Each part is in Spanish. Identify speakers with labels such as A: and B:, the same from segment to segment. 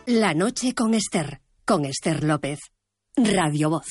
A: La noche con Esther López. Radio Voz.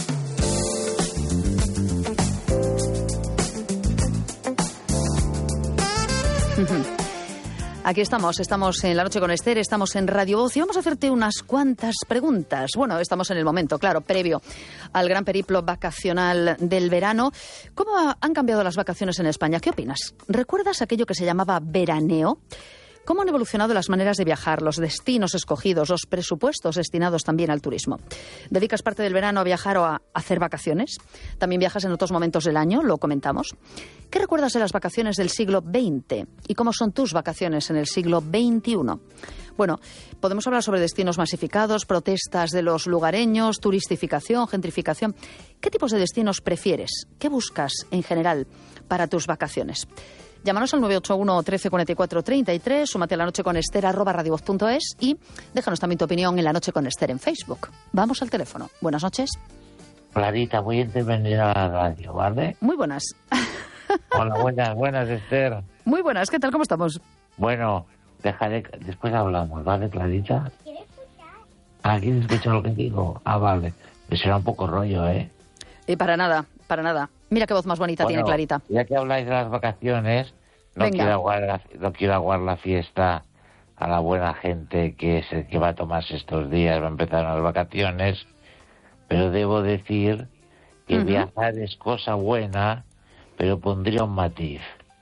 B: Aquí estamos en La Noche con Esther, estamos en Radio Voz y vamos a hacerte unas cuantas preguntas. Bueno, estamos en el momento, claro, previo al gran periplo vacacional del verano. ¿Cómo han cambiado las vacaciones en España? ¿Qué opinas? ¿Recuerdas aquello que se llamaba veraneo? ¿Cómo han evolucionado las maneras de viajar, los destinos escogidos, los presupuestos destinados también al turismo? ¿Dedicas parte del verano a viajar o a hacer vacaciones? ¿También viajas en otros momentos del año? Lo comentamos. ¿Qué recuerdas de las vacaciones del siglo XX? ¿Y cómo son tus vacaciones en el siglo XXI? Bueno, podemos hablar sobre destinos masificados, protestas de los lugareños, turistificación, gentrificación. ¿Qué tipos de destinos prefieres? ¿Qué buscas en general para tus vacaciones? Llámanos al 981 13 44 33, súmate a La Noche con Esther @radiovoz.es y déjanos también tu opinión en La Noche con Esther en Facebook. Vamos al teléfono. Buenas noches.
C: Clarita, voy a intervenir a la radio, ¿vale?
B: Muy buenas.
C: Hola, buenas, Esther.
B: Muy buenas, ¿qué tal? ¿Cómo estamos?
C: Bueno, después hablamos, ¿vale, Clarita?
D: ¿Quieres escuchar?
C: ¿Quieres escuchar lo que digo? Vale. Me será un poco rollo, ¿eh?
B: Para nada. Mira qué voz más bonita tiene Clarita.
C: Ya que habláis de las vacaciones, no quiero aguar la fiesta a la buena gente que va a tomarse estos días, va a empezar las vacaciones, pero debo decir que viajar es cosa buena, pero pondría un matiz.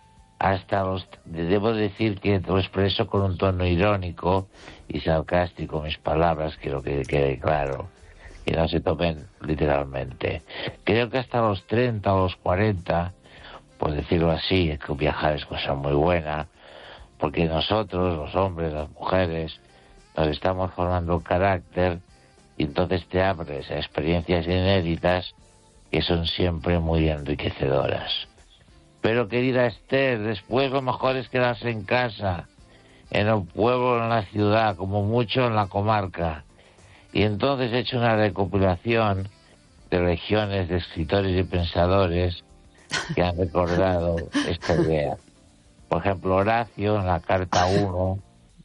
C: Debo decir que lo expreso con un tono irónico y sarcástico mis palabras, quiero que quede claro, que no se tomen literalmente. Creo que hasta los 30 o los 40, por decirlo así, es que viajar es cosa muy buena, porque nosotros, los hombres, las mujeres, nos estamos formando carácter y entonces te abres a experiencias inéditas que son siempre muy enriquecedoras. Pero, querida Esther, después lo mejor es quedarse en casa, en el pueblo, en la ciudad, como mucho en la comarca. Y entonces he hecho una recopilación de legiones de escritores y pensadores que han recordado esta idea. Por ejemplo, Horacio, en la carta 1,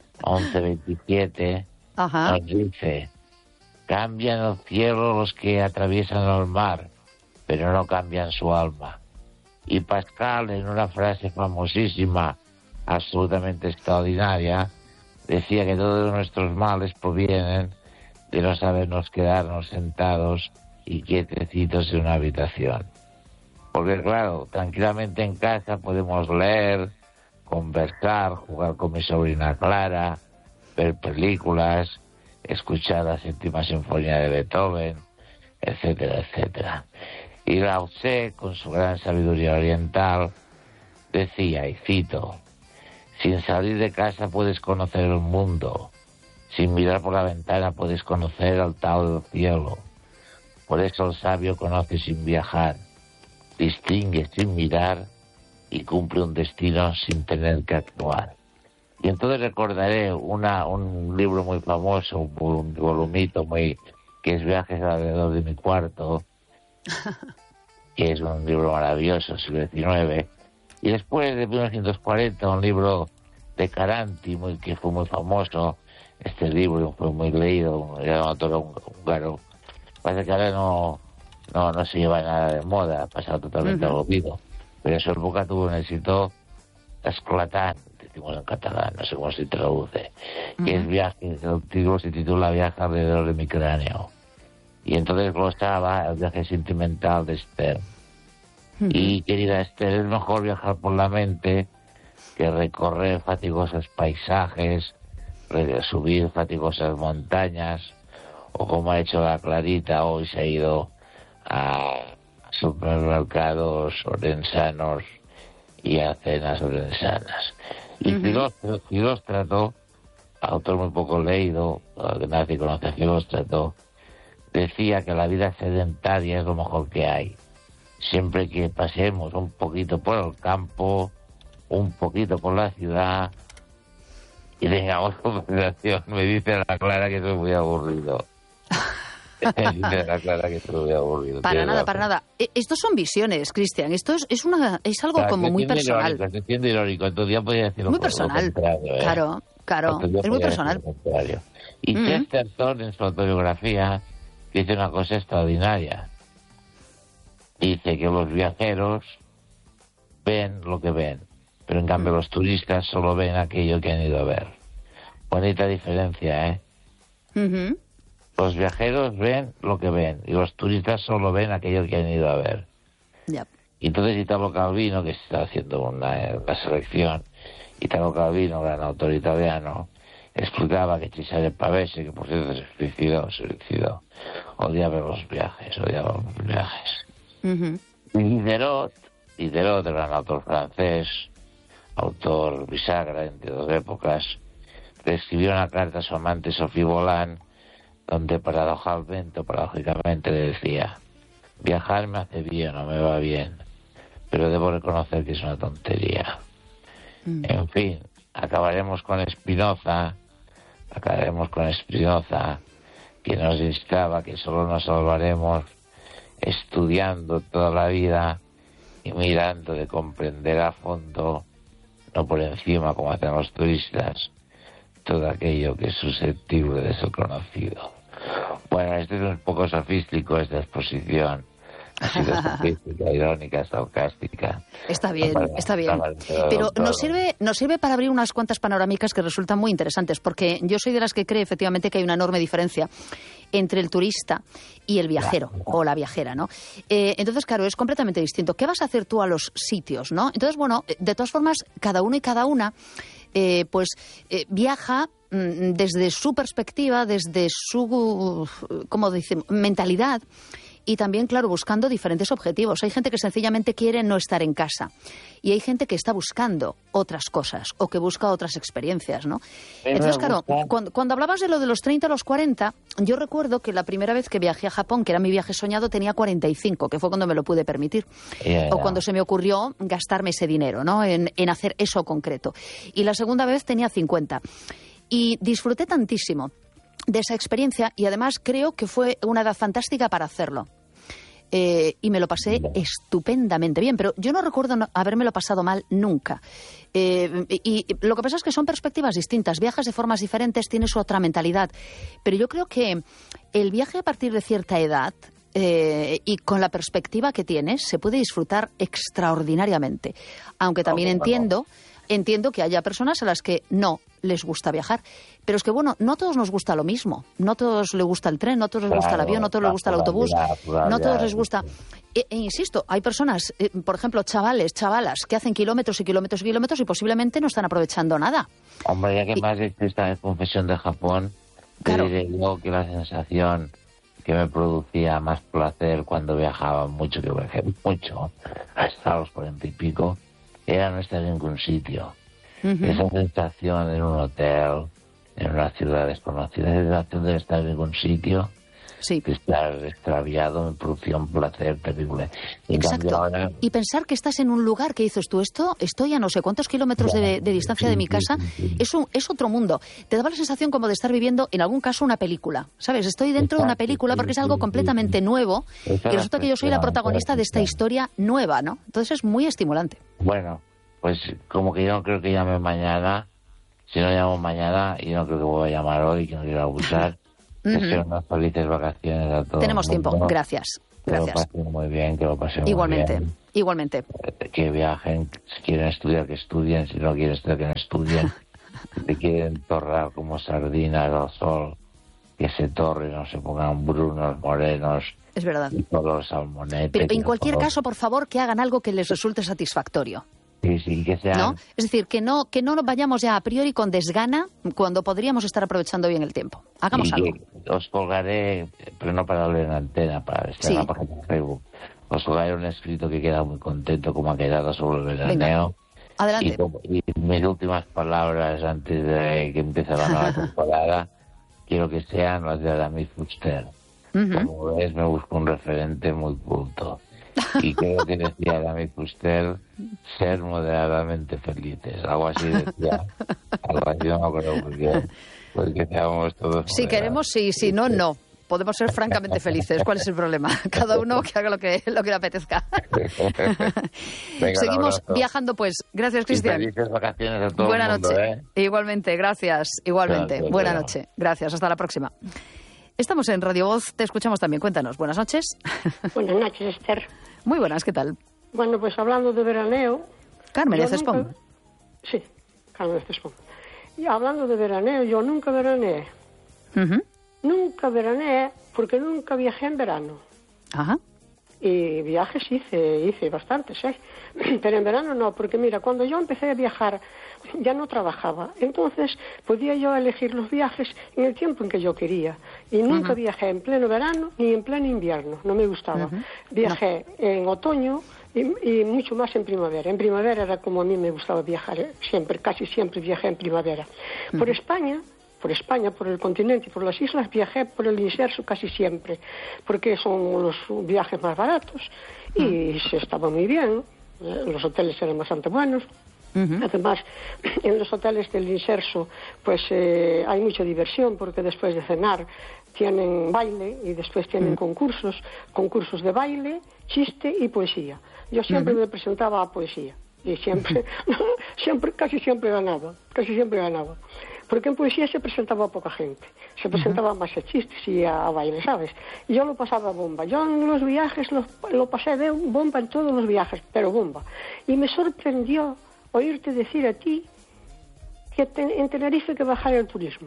C: 11:27, nos dice: cambian el cielo los que atraviesan el mar, pero no cambian su alma. Y Pascal, en una frase famosísima, absolutamente extraordinaria, decía que todos nuestros males provienen de no sabernos quedarnos sentados y quietecitos en una habitación. Porque claro, tranquilamente en casa podemos leer, conversar, jugar con mi sobrina Clara, ver películas, escuchar la séptima sinfonía de Beethoven, etcétera, etcétera. Y Lao Tse, con su gran sabiduría oriental, decía, y cito: sin salir de casa puedes conocer el mundo. Sin mirar por la ventana puedes conocer el Tao del cielo. Por eso el sabio conoce sin viajar, distingue sin mirar y cumple un destino sin tener que actuar. Y entonces recordaré un libro muy famoso, un volumito que es Viajes alrededor de mi cuarto, que es un libro maravilloso, siglo XIX. Y después de 1940, un libro de Caranti, que fue muy famoso. Este libro fue muy leído, era un autor húngaro. Parece que ahora no se lleva nada de moda, ha pasado totalmente al olvido. Pero en su época tuvo un éxito esclatant, decimos en catalán, no sé cómo se traduce, que es el título se titula Viaje alrededor de mi cráneo. Y entonces glosaba el viaje sentimental de Esther. Y, querida Esther, es mejor viajar por la mente que recorrer fatigosos paisajes, subir fatigosas montañas, o como ha hecho la Clarita, hoy se ha ido a supermercados orensanos y a cenas orensanas. Y Filóstrato, autor muy poco leído, que nadie conoce a Filóstrato, decía que la vida sedentaria es lo mejor que hay. Siempre que pasemos un poquito por el campo, un poquito por la ciudad y tengamos conversación. Me dice la Clara que soy muy aburrido. Me dice la Clara que soy muy aburrido.
B: Para nada. Estos son visiones, Cristian. Esto es algo como muy personal.
C: Estoy siendo irónico. Entonces ya podría decirlo
B: muy personal. Claro. Claro, es muy personal.
C: Y Chesterton, en su autobiografía, dice una cosa extraordinaria. Dice que los viajeros ven lo que ven, pero en cambio los turistas solo ven aquello que han ido a ver. Bonita diferencia, ¿eh? Los viajeros ven lo que ven y los turistas solo ven aquello que han ido a ver.
B: Yep.
C: Y entonces Italo Calvino, que está haciendo una selección, Italo Calvino, gran autor italiano, explicaba que Cesare Pavese, que por cierto se suicidó, odiaba los viajes. Y Diderot, el gran autor francés, autor bisagra entre dos épocas, le escribió una carta a su amante Sophie Volant, donde paradójicamente le decía: viajar me hace bien o me va bien, pero debo reconocer que es una tontería. En fin, acabaremos con Spinoza, que nos instaba que solo nos salvaremos estudiando toda la vida y mirando de comprender a fondo, no por encima como hacen los turistas, todo aquello que es susceptible de ser conocido. Bueno, este es un poco sofístico, esta exposición. Ha sido sofística, irónica, sarcástica.
B: Está bien. Pero nos sirve para abrir unas cuantas panorámicas que resultan muy interesantes, porque yo soy de las que cree efectivamente que hay una enorme diferencia entre el turista y el viajero o la viajera, ¿no? Entonces, claro, es completamente distinto. ¿Qué vas a hacer tú a los sitios, no? Entonces, bueno, de todas formas, cada uno y cada una viaja desde su perspectiva, desde su, ¿cómo decimos?, mentalidad. Y también, claro, buscando diferentes objetivos. Hay gente que sencillamente quiere no estar en casa. Y hay gente que está buscando otras cosas o que busca otras experiencias, ¿no? Entonces, claro, cuando hablabas de lo de los 30 a los 40, yo recuerdo que la primera vez que viajé a Japón, que era mi viaje soñado, tenía 45, que fue cuando me lo pude permitir. O cuando se me ocurrió gastarme ese dinero, ¿no? En hacer eso concreto. Y la segunda vez tenía 50. Y disfruté tantísimo de esa experiencia y además creo que fue una edad fantástica para hacerlo. Y me lo pasé estupendamente bien, pero yo no recuerdo habérmelo pasado mal nunca. Y lo que pasa es que son perspectivas distintas, viajas de formas diferentes, tienes otra mentalidad, pero yo creo que el viaje a partir de cierta edad y con la perspectiva que tienes se puede disfrutar extraordinariamente, aunque también entiendo que haya personas a las que no les gusta viajar. Pero es que, bueno, no a todos nos gusta lo mismo. No a todos les gusta el tren, no a todos les gusta el avión, no a todos les gusta el autobús, no a todos les gusta... insisto, hay personas, por ejemplo, chavalas, que hacen kilómetros y kilómetros y kilómetros y posiblemente no están aprovechando nada.
C: Hombre, ya que más de esta confesión de Japón, claro, diré yo que la sensación que me producía más placer cuando viajaba mucho, que viajé mucho, hasta los 40 y pico, era no estar en ningún sitio. Esa sensación en un hotel, en una ciudad desconocida, esa sensación de estar en ningún sitio, de estar extraviado, me producía un placer terrible.
B: Exacto. Ahora... Y pensar que estás en un lugar que dices tú, estoy a no sé cuántos kilómetros de distancia de mi casa, es otro mundo. Te daba la sensación como de estar viviendo, en algún caso, una película. ¿Sabes? Estoy dentro de una película porque es algo completamente nuevo y resulta que yo soy la protagonista de esta historia nueva, ¿no? Entonces es muy estimulante.
C: Bueno, pues como que yo no creo que llame mañana. Si no llamo mañana, y no creo que voy a llamar hoy, que no quiero abusar. Deseo unas felices vacaciones a todos.
B: Tenemos tiempo, gracias.
C: Que lo pasen muy bien, que lo pasen muy bien.
B: Igualmente.
C: Que viajen, si quieren estudiar, que estudien, si no quieren estudiar, que no estudien. Si te quieren torrar como sardinas al sol, que se torren, no se pongan brunos, morenos.
B: Es verdad.
C: Y color salmonete.
B: Pero en cualquier caso, por favor, que hagan algo que les resulte satisfactorio.
C: Sí, que sean...
B: ¿No? Es decir, que no nos vayamos ya a priori con desgana cuando podríamos estar aprovechando bien el tiempo. Hagamos algo.
C: Os colgaré, pero no para leer en antena, para estar en la página de Facebook. Os colgaré un escrito que queda muy contento como ha quedado sobre el veraneo.
B: Adelante.
C: Y mis últimas palabras antes de que empiece la nueva temporada quiero que sean las de Aramis Fuster. Como ves, me busco un referente muy culto. Y creo que decía Aramis Fuster, ser moderadamente felices. Algo así decía. Algo así no creo, porque seamos todos...
B: Si queremos, sí, si no, no. podemos ser francamente felices. ¿Cuál es el problema? Cada uno que haga lo que le apetezca.
C: Venga,
B: seguimos viajando, pues. Gracias, Cristian.
C: Felices vacaciones a todo
B: Buena
C: el mundo,
B: noche. Igualmente, gracias. Igualmente.
C: Gracias,
B: Buena
C: bueno.
B: noche. Gracias. Hasta la próxima. Estamos en Radio Voz. Te escuchamos también. Cuéntanos. Buenas noches.
D: Buenas noches, Esther.
B: Muy buenas. ¿Qué tal?
D: Bueno, pues hablando de veraneo...
B: Carmen
D: yo
B: de Cespón.
D: nunca- Sí, Carmen de Cespón. Y hablando de veraneo, yo nunca veraneé.
B: Ujú.
D: Nunca veraneé porque nunca viajé en verano.
B: Ajá.
D: Y viajes hice bastantes, ¿eh? Pero en verano no, porque mira, cuando yo empecé a viajar ya no trabajaba. Entonces podía yo elegir los viajes en el tiempo en que yo quería. Y nunca viajé en pleno verano ni en pleno invierno, no me gustaba. Viajé en otoño y mucho más en primavera. En primavera era como a mí me gustaba viajar, ¿eh? Siempre, casi siempre viajé en primavera. Por España, por el continente y por las islas, viajé por el inserso casi siempre, porque son los viajes más baratos y se estaba muy bien, los hoteles eran bastante buenos. Además, en los hoteles del inserso pues hay mucha diversión, porque después de cenar tienen baile y después tienen concursos de baile, chiste y poesía. Yo siempre me presentaba a poesía y siempre, casi siempre ganaba. Porque en poesía se presentaba poca gente, se presentaba más a chistes y a baile, ¿sabes? Y yo lo pasaba bomba. Yo en los viajes lo pasé de bomba en todos los viajes, pero bomba. Y me sorprendió oírte decir a ti que en Tenerife que bajar el turismo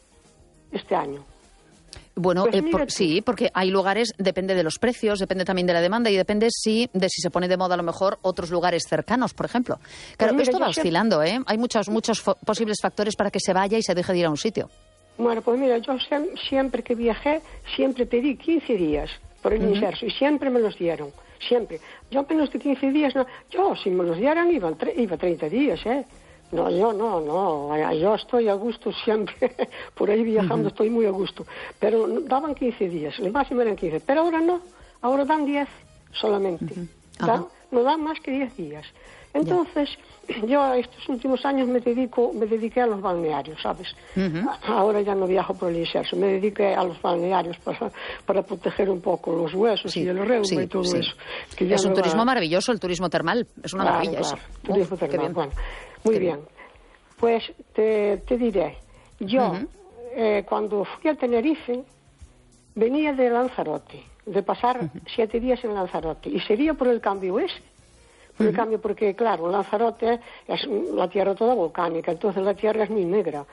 D: este año.
B: Bueno,
D: Pues mira tú.
B: sí, porque hay lugares, depende de los precios, depende también de la demanda y depende de si se pone de moda a lo mejor otros lugares cercanos, por ejemplo. Claro,
D: mira,
B: esto va
D: yo
B: oscilando, ¿eh? Hay muchos posibles factores para que se vaya y se deje de ir a un sitio.
D: Bueno, pues mira, yo siempre que viajé, siempre pedí 15 días por el inserso y siempre me los dieron, siempre. Yo menos de 15 días, no. Yo, si me los dieran, iba 30 días, ¿eh? No, yo no, yo estoy a gusto siempre, por ahí viajando estoy muy a gusto, pero daban 15 días, el máximo eran 15, pero ahora no, ahora dan 10 solamente, no dan más que 10 días. Entonces, yo estos últimos años me dediqué a los balnearios, ¿sabes? Ahora ya no viajo por el inserso, me dediqué a los balnearios para proteger un poco los huesos y el reuma y todo eso. Que
B: es un turismo maravilloso, el turismo termal, es una maravilla eso.
D: Turismo termal, bueno, muy bien. Pues te diré, yo cuando fui a Tenerife venía de Lanzarote, de pasar 7 días en Lanzarote, y sería por el cambio ese. Por el cambio, porque claro, Lanzarote es la tierra toda volcánica, entonces la tierra es muy negra,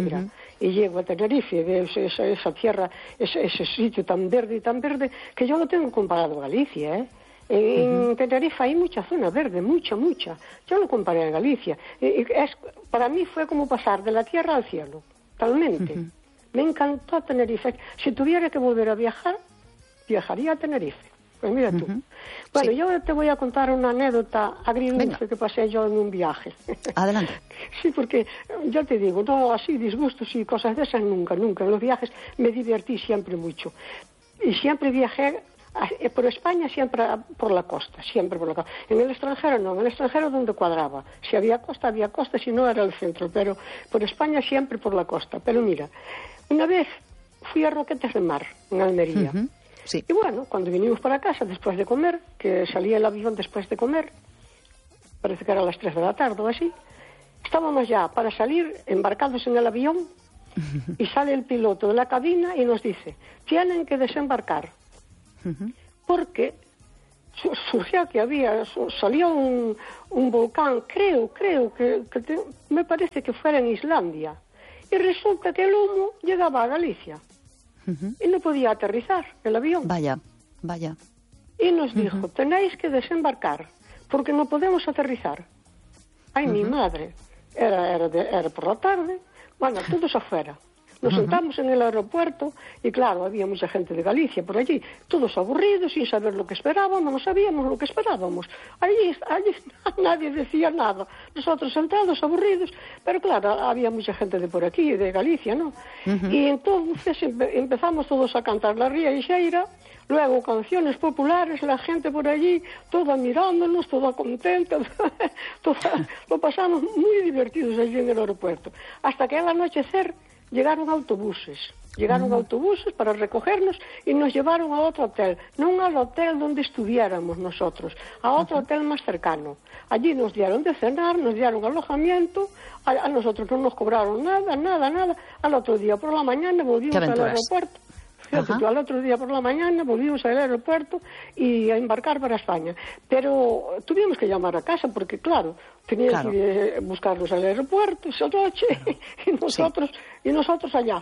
D: y llego a Tenerife, veo esa tierra, ese sitio tan verde, que yo lo tengo comparado a Galicia, ¿eh? En Tenerife hay mucha zona verde, mucha. Yo lo comparé a Galicia. Para mí fue como pasar de la tierra al cielo, totalmente. Me encantó Tenerife. Si tuviera que volver a viajar, viajaría a Tenerife. Pues mira tú. Bueno, yo te voy a contar una anécdota agridulce que pasé yo en un viaje.
B: Adelante.
D: Sí, porque ya te digo, no así disgustos y cosas de esas nunca. En los viajes me divertí siempre mucho. Y siempre viajé por España, siempre por la costa, En el extranjero no, en el extranjero donde cuadraba. Si había costa, si no era el centro, pero por España siempre por la costa. Pero mira, una vez fui a Roquetas de Mar, en Almería.
B: Sí.
D: Y bueno, cuando vinimos para casa después de comer, que salía el avión después de comer, parece que era a las 3 de la tarde o así, estábamos ya para salir embarcados en el avión y sale el piloto de la cabina y nos dice, tienen que desembarcar, porque surgió que salió un volcán, creo que me parece que fuera en Islandia, y resulta que el humo llegaba a Galicia. Y no podía aterrizar el avión.
B: Vaya.
D: Y nos dijo, tenéis que desembarcar, porque no podemos aterrizar. Ay, mi madre. Era por la tarde. Bueno, todos afuera. Nos sentamos en el aeropuerto y claro, había mucha gente de Galicia por allí, todos aburridos, sin saber lo que esperábamos, no sabíamos lo que esperábamos. Allí nadie decía nada. Nosotros sentados, aburridos, pero claro, había mucha gente de por aquí, de Galicia, ¿no? Y entonces empezamos todos a cantar la Ría y Xeira, luego canciones populares, la gente por allí, toda mirándonos, toda contenta, lo pasamos muy divertidos allí en el aeropuerto. Hasta que al anochecer llegaron autobuses. Llegaron autobuses para recogernos y nos llevaron a otro hotel, no al hotel donde estuviéramos nosotros, a otro hotel más cercano. Allí nos dieron de cenar, nos dieron alojamiento, a nosotros no nos cobraron nada. Al otro día por la mañana volvimos al aeropuerto. Fíjate, al otro día por la mañana volvimos al aeropuerto y a embarcar para España. Pero tuvimos que llamar a casa porque, claro, teníamos que buscarnos al aeropuerto esa noche y nosotros allá.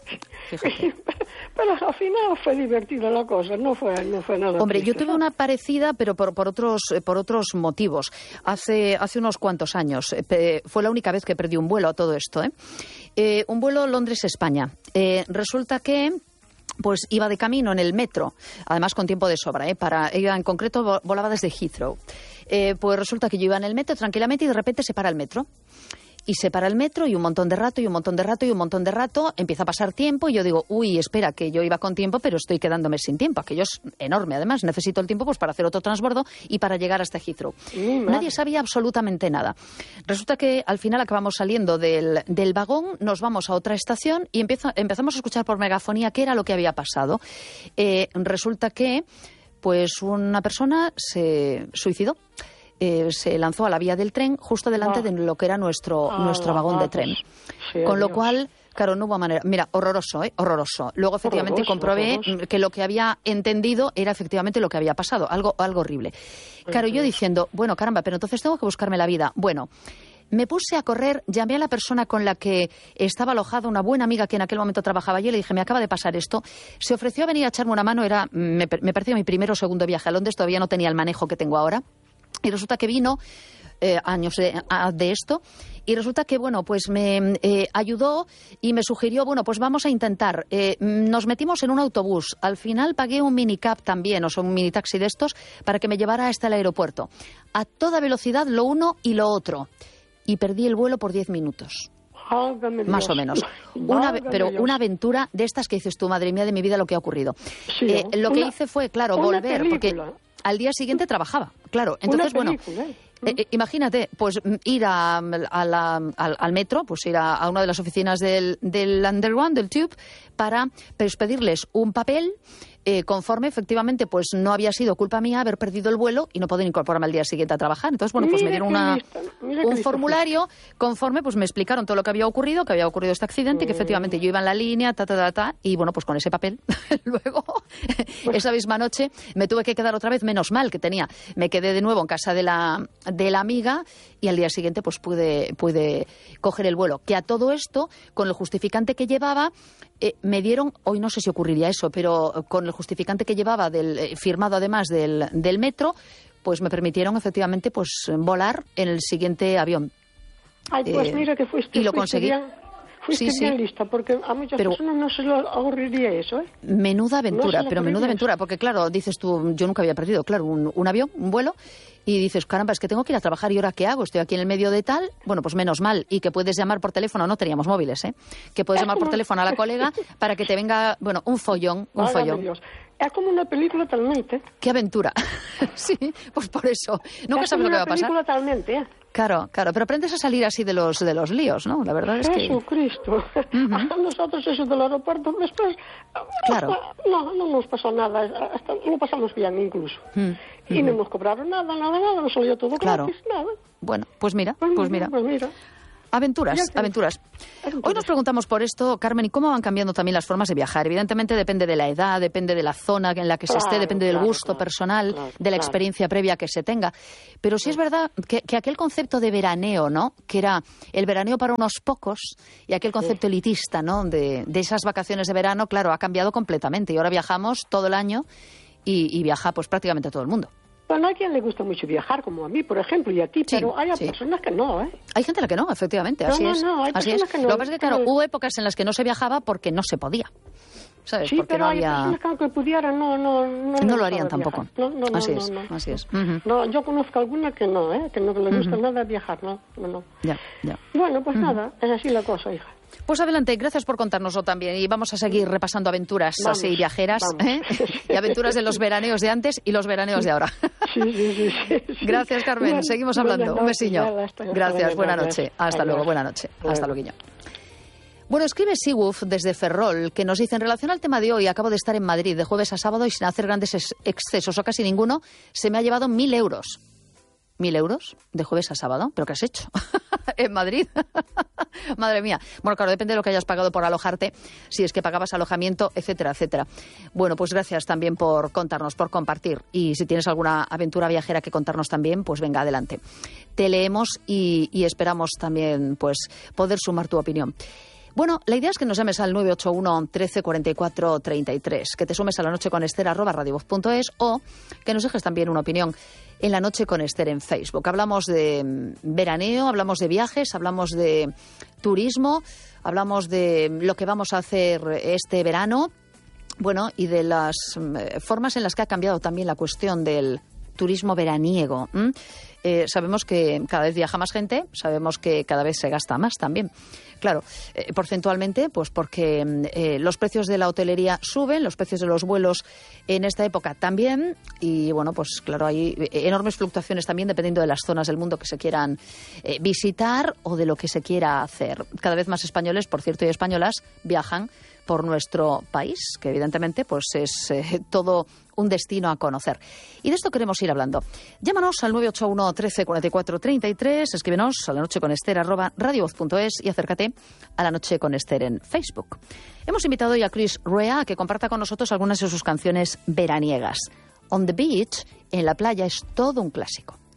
D: Pero al final fue divertida la cosa, no fue nada.
B: Hombre,
D: triste,
B: yo tuve una parecida, pero por otros motivos. Hace unos cuantos años fue la única vez que perdí un vuelo a todo esto, un vuelo Londres-España. Resulta que pues iba de camino en el metro, además con tiempo de sobra, ella en concreto volaba desde Heathrow. Pues resulta que yo iba en el metro tranquilamente y de repente se para el metro. Y se para el metro y un montón de rato, empieza a pasar tiempo y yo digo, uy, espera, que yo iba con tiempo, pero estoy quedándome sin tiempo. Aquello es enorme, además, necesito el tiempo pues para hacer otro transbordo y para llegar hasta Heathrow. Nadie sabía absolutamente nada. Resulta que al final acabamos saliendo del vagón, nos vamos a otra estación y empezamos a escuchar por megafonía qué era lo que había pasado. Resulta que pues una persona se suicidó. Se lanzó a la vía del tren justo delante de lo que era nuestro vagón de tren. Sí, con lo cual, claro, no hubo manera. Mira, horroroso, horroroso. Luego, efectivamente, comprobé que lo que había entendido era efectivamente lo que había pasado. Algo horrible. Claro, yo diciendo, bueno, caramba, pero entonces tengo que buscarme la vida. Bueno, me puse a correr, llamé a la persona con la que estaba alojada, una buena amiga que en aquel momento trabajaba allí, y le dije, me acaba de pasar esto. Se ofreció a venir a echarme una mano, me parecía mi primero o segundo viaje a Londres, todavía no tenía el manejo que tengo ahora. Y resulta que vino años de esto y resulta que, bueno, pues me ayudó y me sugirió, bueno, pues vamos a intentar. Nos metimos en un autobús. Al final pagué un minicab también, o sea, un mini taxi de estos, para que me llevara hasta el aeropuerto. A toda velocidad, lo uno y lo otro. Y perdí el vuelo por 10 minutos. Más o menos. Pero una aventura de estas que dices tú, madre mía de mi vida, lo que ha ocurrido. Sí, lo que hice fue, claro, volver, porque al día siguiente trabajaba, claro. Entonces, bueno, imagínate, pues ir al metro, pues ir a una de las oficinas del Underground, del Tube, para pedirles un papel conforme efectivamente pues no había sido culpa mía haber perdido el vuelo y no poder incorporarme al día siguiente a trabajar. Entonces, bueno, pues me dieron un formulario conforme pues me explicaron todo lo que había ocurrido este accidente, que efectivamente yo iba en la línea, y bueno, pues con ese papel luego esa misma noche me tuve que quedar otra vez, menos mal que me quedé de nuevo en casa de la amiga y al día siguiente pues pude coger el vuelo, que a todo esto con el justificante que llevaba me dieron, hoy no sé si ocurriría eso, pero con el justificante que llevaba firmado además del metro, pues me permitieron efectivamente pues volar en el siguiente avión.
D: Ay, pues mira que fuiste.
B: Y lo conseguí.
D: Fuiste bien lista, porque a muchas personas no se les ocurriría eso,
B: Menuda aventura, menuda aventura, porque claro, dices tú, yo nunca había perdido, claro, un avión, un vuelo, y dices, caramba, es que tengo que ir a trabajar, ¿y ahora qué hago? Estoy aquí en el medio de tal, bueno, pues menos mal, y que puedes llamar por teléfono, no teníamos móviles, que puedes llamar por teléfono a la colega para que te venga, bueno, un follón.
D: Dios. Es como una película talmente.
B: ¡Qué aventura! Sí, pues por eso. Nunca sabes lo que va a pasar.
D: Es como una película talmente,
B: Claro, pero aprendes a salir así de los líos, ¿no? La verdad es que...
D: Jesucristo. A nosotros eso del aeropuerto después...
B: Claro.
D: No nos pasó nada. Hasta lo pasamos bien incluso. Y no nos cobraron nada. Nos salió todo gratis, nada.
B: Bueno, pues mira. Aventuras. Hoy nos preguntamos por esto, Carmen, ¿y cómo van cambiando también las formas de viajar? Evidentemente depende de la edad, depende de la zona en la que se esté, depende del gusto personal, de la experiencia previa que se tenga. Pero sí es verdad que aquel concepto de veraneo, ¿no? Que era el veraneo para unos pocos y aquel concepto elitista, ¿no? De esas vacaciones de verano, claro, ha cambiado completamente. Y ahora viajamos todo el año y viaja pues prácticamente todo el mundo.
D: Bueno, a quien le gusta mucho viajar, como a mí, por ejemplo, y a ti, pero hay personas que no,
B: Hay gente a la que no, efectivamente, así es.
D: Hay personas que no.
B: Lo que pasa es que, claro, hubo épocas en las que no se viajaba porque no se podía, ¿sabes?
D: Sí,
B: porque
D: pero
B: no
D: hay personas que aunque pudieran, no
B: lo harían tampoco. Así es.
D: No, yo conozco alguna que no, que no le gusta nada viajar, no.
B: Ya.
D: Bueno, pues nada, es así la cosa, hija.
B: Pues adelante, gracias por contárnoslo también. Y vamos a seguir repasando aventuras así viajeras, y aventuras de los veraneos de antes y los veraneos de ahora.
D: Sí.
B: Gracias, Carmen.
D: Bueno,
B: seguimos hablando. Un besillo. Gracias, buena noche. Hasta luego, buena noche. Hasta luego, guiño. Bueno, escribe Siguf desde Ferrol, que nos dice, en relación al tema de hoy, acabo de estar en Madrid de jueves a sábado y sin hacer grandes excesos o casi ninguno, se me ha llevado 1.000 euros. 1.000 euros de jueves a sábado. ¿Pero qué has hecho? En Madrid. Madre mía. Bueno, claro, depende de lo que hayas pagado por alojarte, si es que pagabas alojamiento, etcétera, etcétera. Bueno, pues gracias también por contarnos, por compartir. Y si tienes alguna aventura viajera que contarnos también, pues venga, adelante. Te leemos y esperamos también pues poder sumar tu opinión. Bueno, la idea es que nos llames al 981 13 44 33, que te sumes a La Noche con Ester @radiovoz.es o que nos dejes también una opinión en La Noche con Ester en Facebook. Hablamos de veraneo, hablamos de viajes, hablamos de turismo, hablamos de lo que vamos a hacer este verano, bueno, y de las formas en las que ha cambiado también la cuestión del turismo veraniego. Sabemos que cada vez viaja más gente, sabemos que cada vez se gasta más también. Claro, porcentualmente, pues porque los precios de la hotelería suben, los precios de los vuelos en esta época también, y bueno, pues claro, hay enormes fluctuaciones también dependiendo de las zonas del mundo que se quieran visitar o de lo que se quiera hacer. Cada vez más españoles, por cierto, y españolas viajan por nuestro país, que evidentemente pues es todo un destino a conocer. Y de esto queremos ir hablando. Llámanos al 981 13 44 33, escríbenos a La Noche con Ester @radiovoz.es y acércate a La Noche con Ester en Facebook. Hemos invitado hoy a Chris Rea a que comparta con nosotros algunas de sus canciones veraniegas. On the Beach, en la playa, es todo un clásico.